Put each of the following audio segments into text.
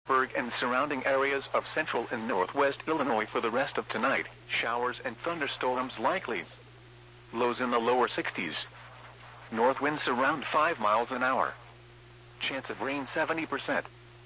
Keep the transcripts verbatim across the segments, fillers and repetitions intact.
Galesburg and surrounding areas of central and northwest Illinois for the rest of tonight. Showers and thunderstorms likely. Lows in the lower sixties. North winds around five miles an hour. Chance of rain seventy percent.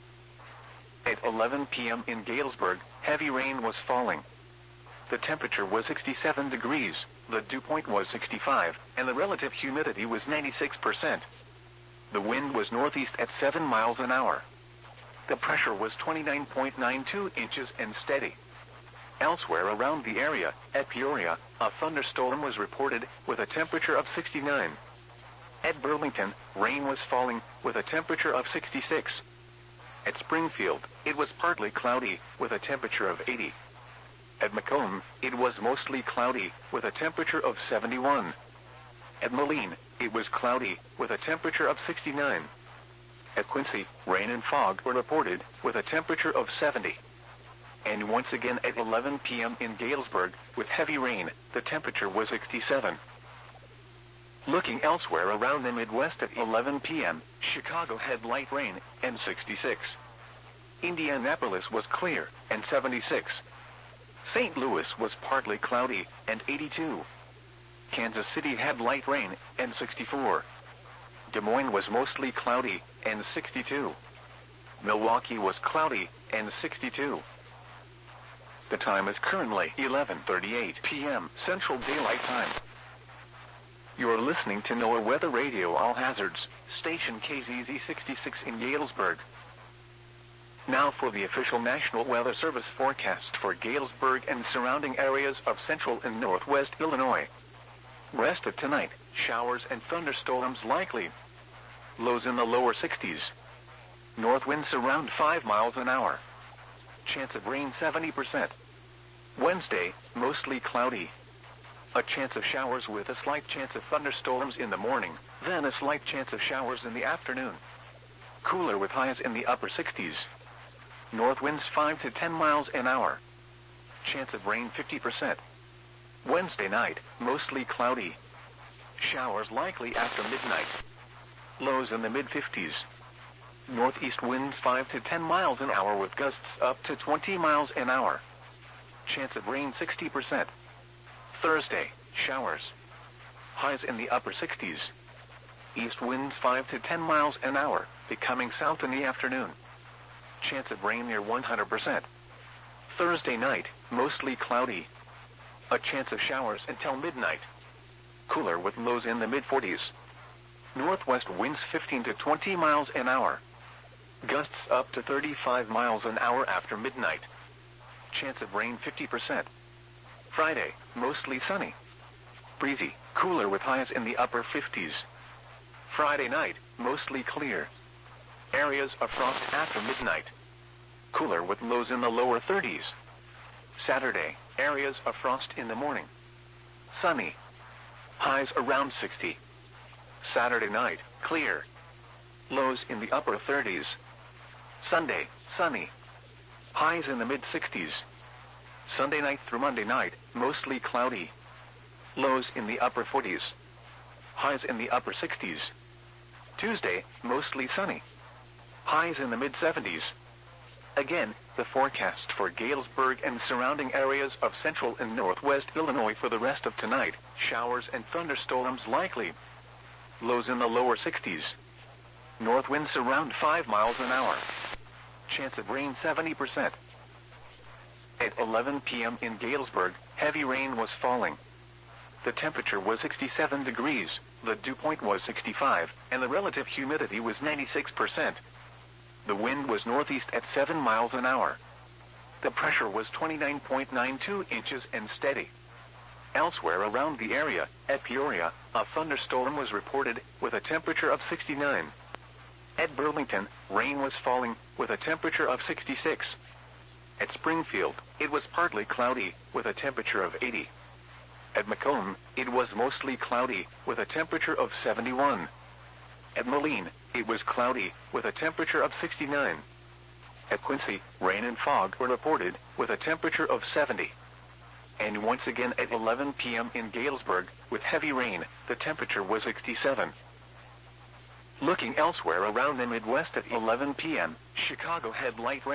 At eleven p m in Galesburg, heavy rain was falling. The temperature was sixty-seven degrees, the dew point was sixty-five, and the relative humidity was ninety-six percent. The wind was northeast at seven miles an hour. The pressure was twenty-nine point nine two inches and steady. Elsewhere around the area, at Peoria, a thunderstorm was reported with a temperature of sixty-nine. At Burlington, rain was falling with a temperature of sixty-six. At Springfield, it was partly cloudy with a temperature of eighty. At Macomb, it was mostly cloudy with a temperature of seventy-one. At Moline, it was cloudy with a temperature of sixty-nine. At Quincy, rain and fog were reported with a temperature of seventy. And once again at eleven p m in Galesburg, with heavy rain, the temperature was sixty-seven. Looking elsewhere around the Midwest at eleven p m, Chicago had light rain and sixty-six. Indianapolis was clear and seventy-six. Saint Louis was partly cloudy and eighty-two. Kansas City had light rain and sixty-four. Des Moines was mostly cloudy and sixty-two. Milwaukee was cloudy and sixty-two. The time is currently eleven thirty-eight p m Central Daylight Time. You are listening to NOAA Weather Radio All Hazards, station K Z Z sixty-six in Galesburg. Now for the official National Weather Service forecast for Galesburg and surrounding areas of central and northwest Illinois. Rest of tonight, showers and thunderstorms likely. Lows in the lower sixties. North winds around five miles an hour. Chance of rain seventy percent. Wednesday, mostly cloudy. A chance of showers with a slight chance of thunderstorms in the morning, then a slight chance of showers in the afternoon. Cooler with highs in the upper sixties. North winds five to ten miles an hour. Chance of rain fifty percent. Wednesday night, mostly cloudy. Showers likely after midnight. Lows in the mid fifties. Northeast winds five to ten miles an hour with gusts up to twenty miles an hour. Chance of rain sixty percent. Thursday, showers. Highs in the upper sixties. East winds five to ten miles an hour, becoming south in the afternoon. Chance of rain near one hundred percent. Thursday night, mostly cloudy. A chance of showers until midnight. Cooler with lows in the mid forties. Northwest winds fifteen to twenty miles an hour. Gusts up to thirty-five miles an hour after midnight. Chance of rain fifty percent. Friday, mostly sunny. Breezy, cooler with highs in the upper fifties. Friday night, mostly clear. Areas of frost after midnight. Cooler with lows in the lower thirties. Saturday, areas of frost in the morning. Sunny. Highs around sixty. Saturday night, clear. Lows in the upper thirties. Sunday, sunny. Highs in the mid sixties. Sunday night through Monday night, mostly cloudy. Lows in the upper forties. Highs in the upper sixties. Tuesday, mostly sunny. Highs in the mid seventies. Again, the forecast for Galesburg and surrounding areas of central and northwest Illinois for the rest of tonight. Showers and thunderstorms likely. Lows in the lower sixties. North winds around five miles an hour. Chance of rain seventy percent. At eleven p m in Galesburg, heavy rain was falling. The temperature was sixty-seven degrees, the dew point was sixty-five, and the relative humidity was ninety-six percent. The wind was northeast at seven miles an hour. The pressure was twenty-nine point nine two inches and steady. Elsewhere around the area, at Peoria, a thunderstorm was reported with a temperature of sixty-nine. At Burlington, rain was falling with a temperature of sixty-six. At Springfield, it was partly cloudy with a temperature of eighty. At Macomb, it was mostly cloudy with a temperature of seventy-one. At Moline, it was cloudy with a temperature of sixty-nine. At Quincy, rain and fog were reported with a temperature of seventy. And once again at eleven p m in Galesburg, with heavy rain, the temperature was sixty-seven. Looking elsewhere around the Midwest at eleven p m, Chicago had light rain.